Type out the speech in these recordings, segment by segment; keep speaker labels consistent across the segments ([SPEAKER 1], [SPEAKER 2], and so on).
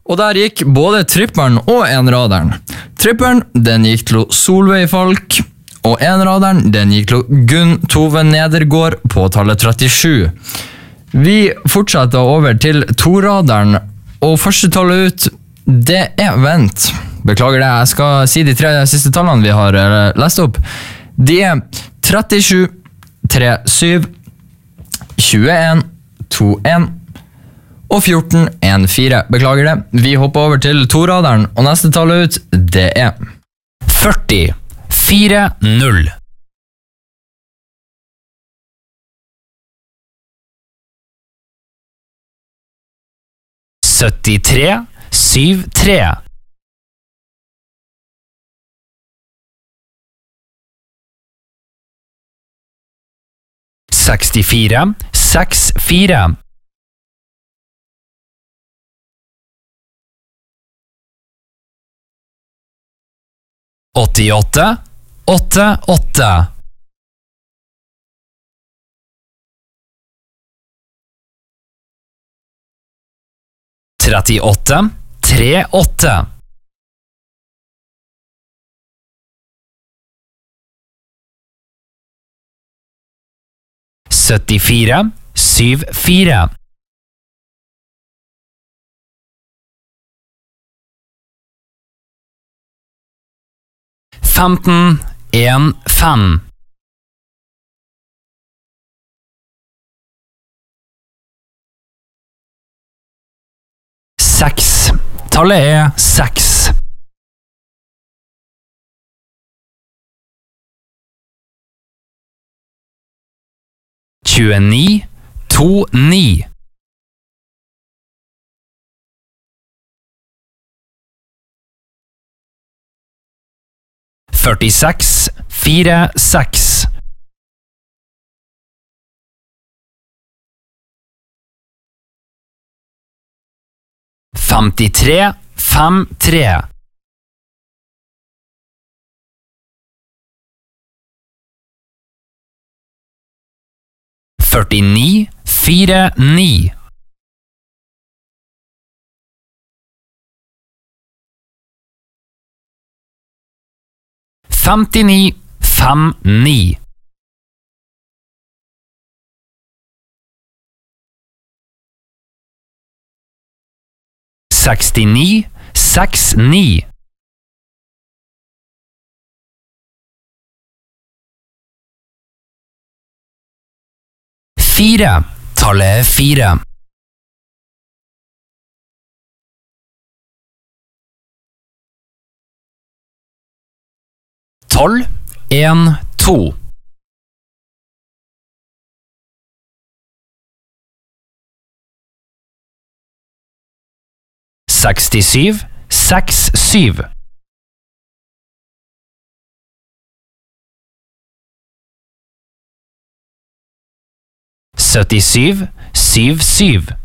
[SPEAKER 1] Og der gikk både tripperen og enraderen. Tripperen, den gikk til Solveig Falk, og enraderen, den gikk til Gunn Tove Nedergård på tallet 37. Vi fortsetter over til toraderen, og første tallet ut, det er vent. Beklager det, jeg skal si de 3 siste tallene vi har lest opp. De er 37, 37, 21, 21 og 14, 1, 4. Beklager det. Vi hopper over til toraderen, og neste tallet ut, det er
[SPEAKER 2] 40, 4, 0. 73, 7, 3. 64, 6, 4. 88, 8, 8. 38, 3, 8. 74, 7, 4. 15, 1, 5. 6. Tallet er 6. 29, 2, 9. 46, 4, 6. 53, 5, 3. 49, 4, 9. 59, 5, 9. 69, 6, 9. 4. Tallet er 4. 12, 1, 2. 67, 6, 7. 77, 7, 7.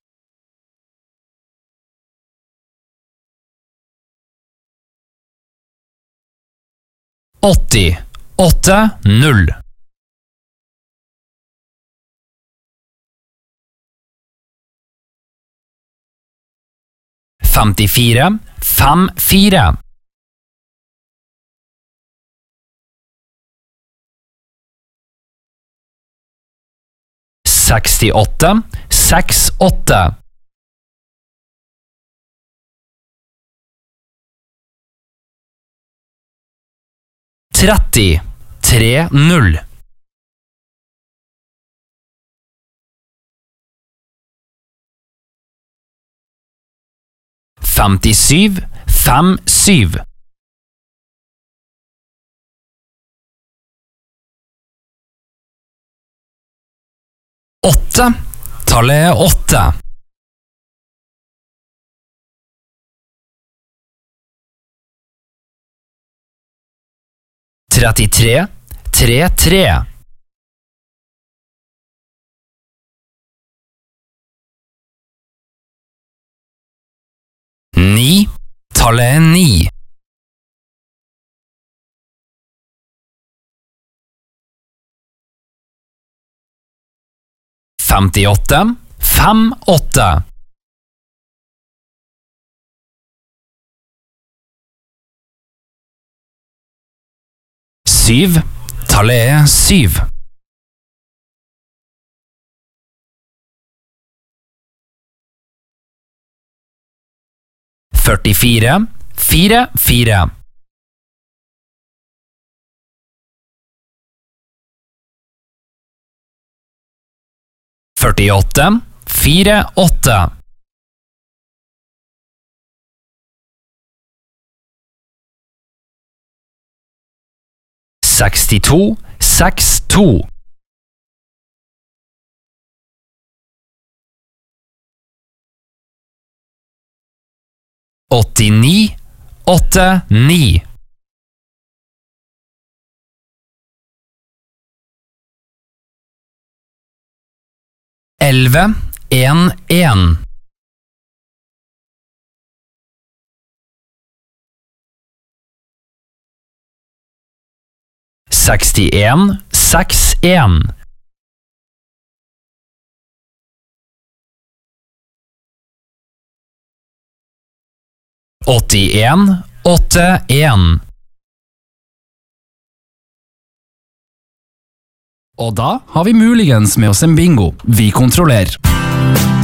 [SPEAKER 2] 80, 8, 0. 54, 5, 4. 68, 6, 8. 30, 3, 0. 57, 5, 7. 8. Tallet er 8. 33, 3, 3. 9. Tallet er 9. 58, 5, 8. 7. Tallet er 7. 44, 4, 4. 48, 4, 8. 62, 6, 2. 89, 8, 9. 11, 1, 1. 61, 6, 1. 81, 8, 1.
[SPEAKER 3] Og da har vi muligens med oss en bingo. Vi kontrollerer.